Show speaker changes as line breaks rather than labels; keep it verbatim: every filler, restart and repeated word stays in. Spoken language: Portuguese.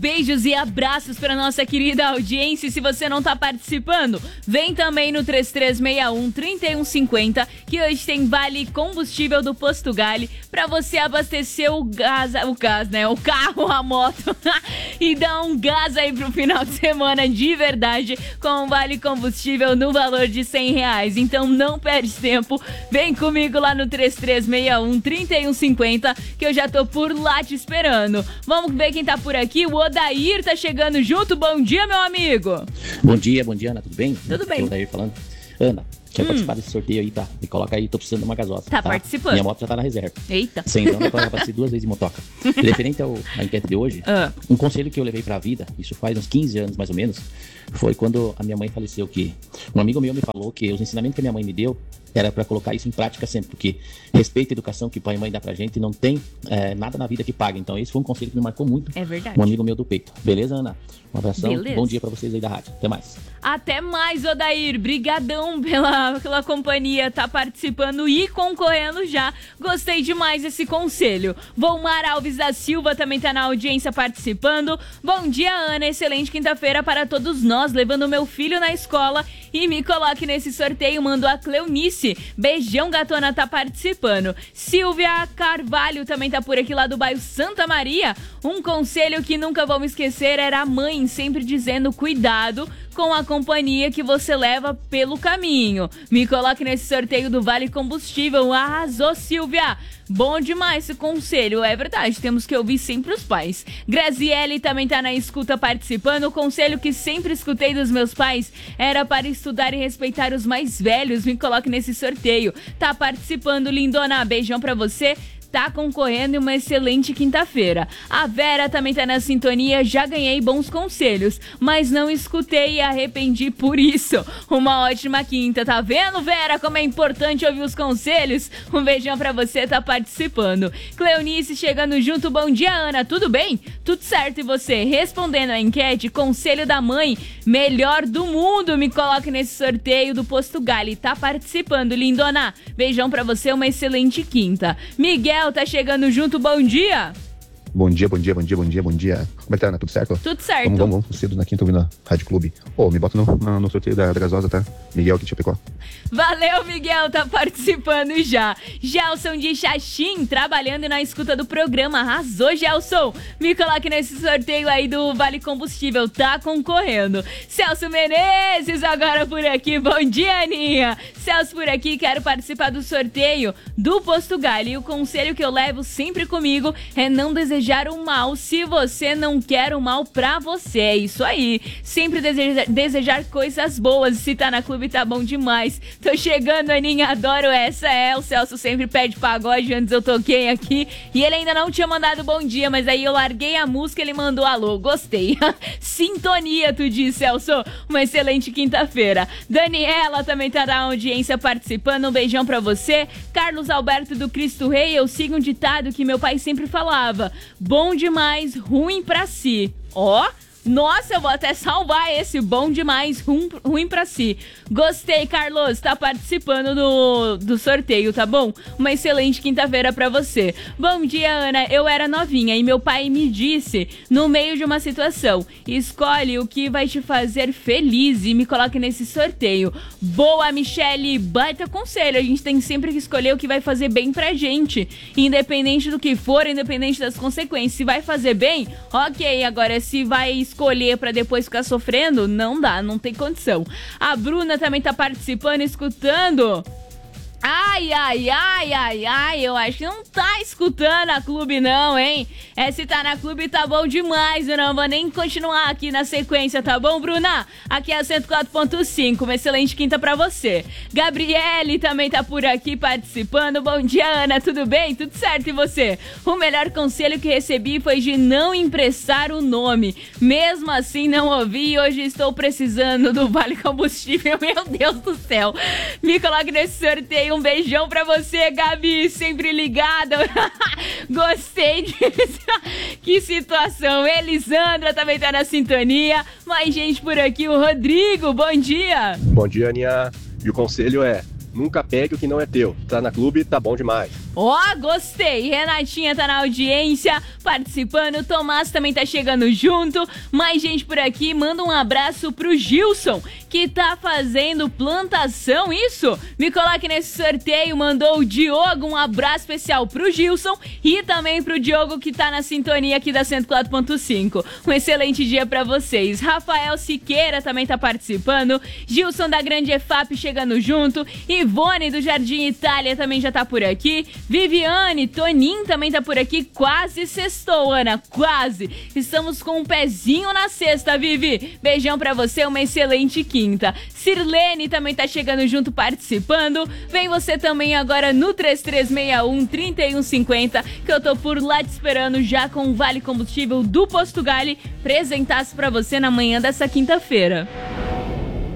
beijos e abraços para nossa querida audiência. E se você não tá participando, vem também no três três seis um, três um cinco zero, que hoje tem Vale Combustível do Posto Gali para você abastecer o gás, o gás, né? O carro, a moto e dar um gás aí pro final de semana de verdade com o Vale Combustível no valor de cem reais. Então não perde tempo, vem comigo lá no três três seis um, três um cinco zero, que eu já tô por lá te esperando. Vamos ver quem tá por aqui. O Odair tá chegando junto. Bom dia, meu amigo.
Bom dia, bom dia, Ana. Tudo bem?
Tudo bem.
Aqui é o Odair falando. Ana, quer
hum.
participar desse sorteio aí, tá? Me coloca aí, tô precisando de uma gasosa.
Tá, tá participando.
Minha moto já tá na reserva.
Eita.
Sem dano, eu passei duas vezes de motoca. Referente ao, à enquete de hoje,
ah.
um conselho que eu levei pra vida, isso faz uns quinze anos mais ou menos, foi quando a minha mãe faleceu, que um amigo meu me falou que os ensinamentos que a minha mãe me deu era para colocar isso em prática sempre, porque respeito e educação que pai e mãe dá pra gente, não tem é, nada na vida que pague. Então esse foi um conselho que me marcou muito.
É verdade.
Um amigo meu do peito. Beleza, Ana? Um abração.
Beleza.
Bom dia pra vocês aí da rádio. Até mais.
Até mais, Odair. Brigadão pela, pela companhia. Tá participando e concorrendo já. Gostei demais desse conselho. Volmar Alves da Silva também tá na audiência participando. Bom dia, Ana. Excelente quinta-feira para todos nós. Levando meu filho na escola e me coloque nesse sorteio. Mando a Cleonice. Beijão, gatona, tá participando. Silvia Carvalho também tá por aqui lá do bairro Santa Maria. Um conselho que nunca vou me esquecer era a mãe sempre dizendo cuidado com a companhia que você leva pelo caminho. Me coloque nesse sorteio do Vale Combustível. Arrasou, Silvia. Bom demais esse conselho, é verdade, temos que ouvir sempre os pais. Graziele também tá na escuta participando. O conselho que sempre escutei dos meus pais era para estudar e respeitar os mais velhos. Me coloque nesse sorteio. Tá participando, lindona. Beijão pra você. Tá concorrendo em uma excelente quinta-feira. A Vera também tá na sintonia. Já ganhei bons conselhos, mas não escutei e arrependi por isso. Uma ótima quinta, tá vendo, Vera, como é importante ouvir os conselhos? Um beijão pra você, tá participando. Cleonice chegando junto. Bom dia, Ana, tudo bem? Tudo certo, e você? Respondendo a enquete, conselho da mãe, melhor do mundo. Me coloque nesse sorteio do Posto Gali. Tá participando, lindona. Beijão pra você, uma excelente quinta. Miguel tá chegando junto, bom dia.
Bom dia, bom dia, bom dia, bom dia, bom dia. Como é que tá, Ana? Tudo certo?
Tudo certo.
Vamos, vamos, vamos. Cedo na quinta ouvindo a Rádio Clube. Ô, oh, me bota no, no, no sorteio da, da gasosa, tá? Miguel aqui de Chapecó.
Valeu, Miguel, tá participando já. Gelson de Xaxim, trabalhando na escuta do programa. Arrasou, Gelson. Me coloque nesse sorteio aí do Vale Combustível, tá concorrendo. Celso Menezes agora por aqui. Bom dia, Aninha. Celso por aqui, quero participar do sorteio do Posto Gali. E o conselho que eu levo sempre comigo é não desejar o mal se você não quer o mal pra você. É isso aí. Sempre desejar, desejar coisas boas. Se tá na clube, tá bom demais. Tô chegando, Aninha, adoro essa. É, o Celso sempre pede pagode. Antes eu toquei aqui e ele ainda não tinha mandado bom dia, mas aí eu larguei a música, ele mandou alô. Gostei. Sintonia, tu disse, Celso. Uma excelente quinta-feira. Daniela também tá na audiência participando. Um beijão pra você. Carlos Alberto do Cristo Rei, eu sigo um ditado que meu pai sempre falava: bom demais, ruim pra si. Ó, nossa, eu vou até salvar esse bom demais, ruim, ruim pra si. Gostei, Carlos, tá participando do, do sorteio, tá bom? Uma excelente quinta-feira pra você. Bom dia, Ana, eu era novinha e meu pai me disse, no meio de uma situação, escolhe o que vai te fazer feliz e me coloque nesse sorteio. Boa, Michele, baita conselho, a gente tem sempre que escolher o que vai fazer bem pra gente, independente do que for, independente das consequências. Se vai fazer bem, ok, agora se vai escolher pra depois ficar sofrendo, não dá, não tem condição. A Bruna também tá participando, escutando. Ai, ai, ai, ai, ai, eu acho que não tá escutando a clube não, hein? É, se tá na clube tá bom demais, eu não vou nem continuar aqui na sequência, tá bom, Bruna? Aqui é a cento e quatro ponto cinco, uma excelente quinta pra você. Gabriele também tá por aqui participando. Bom dia, Ana, tudo bem? Tudo certo, e você? O melhor conselho que recebi foi de não emprestar o nome. Mesmo assim, não ouvi e hoje estou precisando do Vale Combustível, meu Deus do céu. Me coloque nesse sorteio. Um beijão pra você, Gabi, sempre ligada. Gostei disso. Que situação. Elisandra também tá na sintonia. Mais gente por aqui, o Rodrigo, bom dia.
Bom dia, Aninha. E o conselho é, Nunca pegue o que não é teu. Tá na clube, tá bom demais.
Ó, oh, gostei. Renatinha tá na audiência, participando. Tomás também tá chegando junto. Mais gente por aqui. Manda um abraço pro Gilson, que tá fazendo plantação, isso? Me coloque nesse sorteio. Mandou o Diogo, um abraço especial pro Gilson e também pro Diogo, que tá na sintonia aqui da cento e quatro ponto cinco. Um excelente dia pra vocês. Rafael Siqueira também tá participando. Gilson da Grande E F A P chegando junto. Ivone do Jardim Itália também já tá por aqui. Viviane, Toninho também tá por aqui. Quase sextou, Ana, quase. Estamos com um pezinho na sexta, Vivi. Beijão pra você, uma excelente quinta. Sirlene também tá chegando junto, participando. Vem você também agora no três três seis um, três um cinco zero, que eu tô por lá te esperando já com o Vale Combustível do Posto Gali, presentaço pra você na manhã dessa quinta-feira.